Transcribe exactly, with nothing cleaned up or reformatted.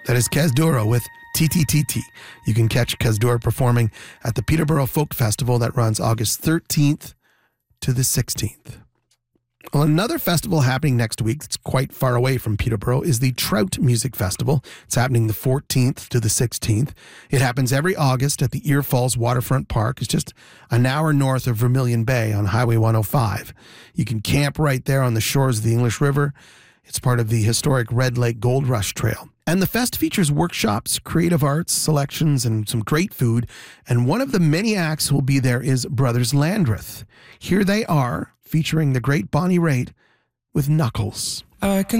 That is Kazdura with T T T T. You can catch Kazdura performing at the Peterborough Folk Festival that runs August thirteenth to the sixteenth. Well, another festival happening next week that's quite far away from Peterborough is the Trout Music Festival. It's happening the fourteenth to the sixteenth. It happens every August at the Ear Falls Waterfront Park. It's just an hour north of Vermilion Bay on Highway one oh five. You can camp right there on the shores of the English River. It's part of the historic Red Lake Gold Rush Trail. And the fest features workshops, creative arts, selections, and some great food. And one of the many acts who will be there is Brothers Landreth. Here they are, featuring the great Bonnie Raitt with Knuckles. I can